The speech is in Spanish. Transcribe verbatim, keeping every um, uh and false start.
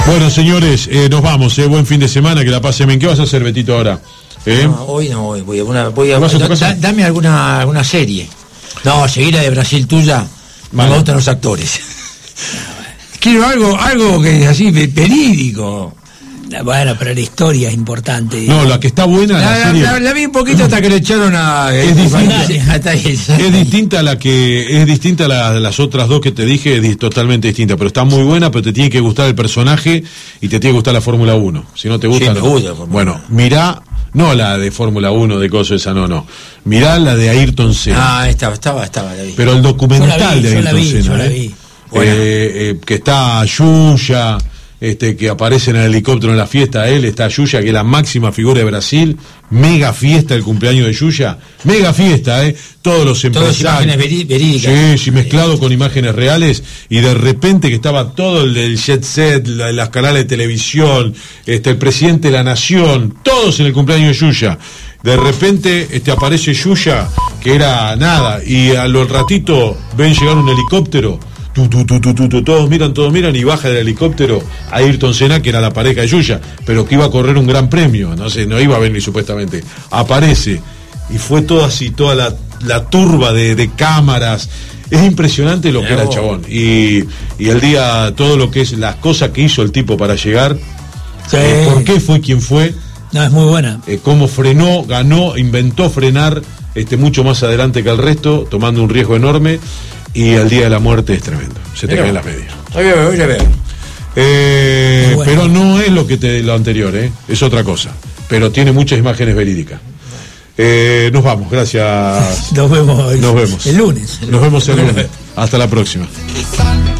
Bueno, señores, eh, nos vamos, eh, buen fin de semana, que la pasen bien. ¿Qué vas a hacer, Betito, ahora? ¿Eh? No, hoy no voy, voy a, una, voy a, ¿Vas a tu da, casa? dame alguna, alguna serie. No, seguir la de Brasil tuya, Vale. me gustan los actores. Quiero algo, algo que es así, ve- verídico. Bueno, pero la historia es importante. No, la que está buena, la, La, la, serie... la- la vi un poquito hasta que le echaron a... Es distinta. Sí, hasta ahí. Es distinta a la que es distinta a la- las otras dos que te dije, es di- totalmente distinta, pero está muy buena, pero te tiene que gustar el personaje y te tiene que gustar la Fórmula uno. Si no te gusta, Sí, me no. gusta la Fórmula Bueno, uno. mirá, no la de Fórmula uno de coso esa, no, no. Mirá la de Ayrton Senna. Ah, estaba, estaba, estaba, la vi. Pero el documental Yo la vi, de yo Ayrton la vi, Senna, yo la ¿eh? vi. Bueno. Eh, eh, que está Yuya, este, que aparece en el helicóptero en la fiesta, él, está Yuya, que es la máxima figura de Brasil, mega fiesta el cumpleaños de Yuya, mega fiesta, eh, todos los Todas empresarios. imágenes verí- verídicas. Sí, sí, mezclado con imágenes reales, y de repente que estaba todo el, el jet set, la, las canales de televisión, este, el presidente de la nación, todos en el cumpleaños de Yuya. De repente este, aparece Yuya, que era nada, y a lo ratito ven llegar un helicóptero, tu, tu, tu, tu, tu, tu, todos miran, todos miran, y baja del helicóptero a Ayrton Senna, que era la pareja de Yuya, pero que iba a correr un gran premio, no sé, no iba a venir supuestamente. Aparece, y fue todo así, toda la, la turba de, de cámaras. Es impresionante lo que era el chabón. Y, y el día, todo lo que es, las cosas que hizo el tipo para llegar, Sí. eh, por qué fue quien fue, No, es muy buena. eh, cómo frenó, ganó, inventó frenar este, mucho más adelante que el resto, tomando un riesgo enorme, y el día de la muerte es tremendo, se te Mirá. caen las medias. Hoy veo, hoy la veo. Eh, Muy bueno. Pero no es lo que te, lo anterior, eh, es otra cosa, pero tiene muchas imágenes verídicas. Eh, nos vamos, gracias. Nos vemos, el, Nos vemos. el lunes. Nos vemos el lunes. Hasta la próxima.